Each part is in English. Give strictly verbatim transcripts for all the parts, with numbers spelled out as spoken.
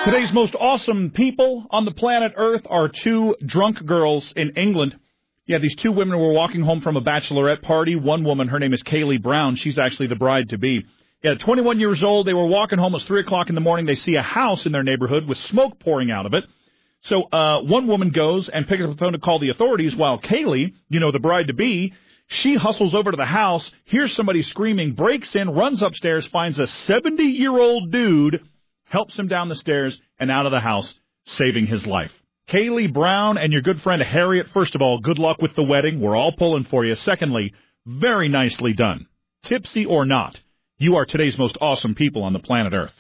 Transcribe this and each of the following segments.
Today's most awesome people on the planet Earth are two drunk girls in England. Yeah, these two women were walking home from a bachelorette party. One woman, her name is Kaylee Brown. She's actually the bride-to-be. Yeah, twenty-one years old. They were walking home. It was three o'clock in the morning. They see a house in their neighborhood with smoke pouring out of it. So uh, one woman goes and picks up the phone to call the authorities, while Kaylee, you know, the bride-to-be, she hustles over to the house, hears somebody screaming, breaks in, runs upstairs, finds a seventy-year-old dude, helps him down the stairs and out of the house, saving his life. Kaylee Brown and your good friend Harriet, first of all, good luck with the wedding. We're all pulling for you. Secondly, very nicely done. Tipsy or not, you are today's most awesome people on the planet Earth.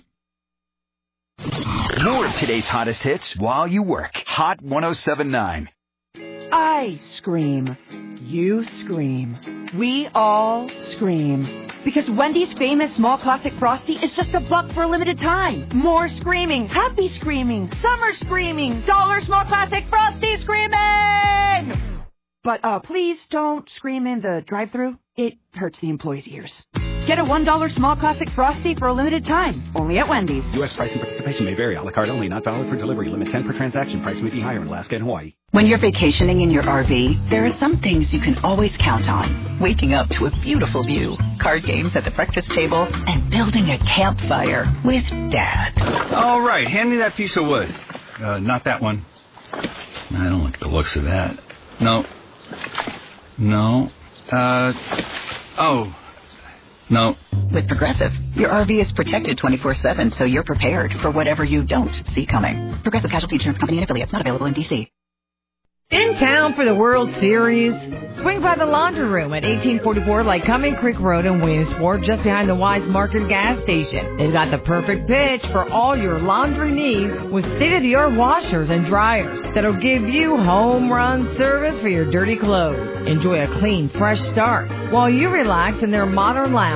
More of today's hottest hits while you work. Hot one oh seven point nine. I scream. You scream. We all scream. Because Wendy's famous small classic Frosty is just a buck for a limited time. More screaming. Happy screaming. Summer screaming. Dollar small classic Frosty screaming! But uh, please don't scream in the drive-thru. It hurts the employees' ears. Get a one dollar small classic Frosty for a limited time. Only at Wendy's. U S price and participation may vary. A la carte only. Not valid for delivery. Limit ten per transaction. Price may be higher in Alaska and Hawaii. When you're vacationing in your R V, there are some things you can always count on. Waking up to a beautiful view, card games at the breakfast table, and building a campfire with Dad. All right, hand me that piece of wood. Uh, not that one. I don't like the looks of that. No. No. Uh, oh. No. With Progressive, your R V is protected twenty-four seven, so you're prepared for whatever you don't see coming. Progressive Casualty Insurance Company and affiliates, not available in D C. In town for the World Series? Swing by the Laundry Room at eighteen forty-four Lycoming Creek Road in Williamsport, just behind the Wise Market gas station. They've got the perfect pitch for all your laundry needs with state-of-the-art washers and dryers that'll give you home run service for your dirty clothes. Enjoy a clean, fresh start while you relax in their modern lounge.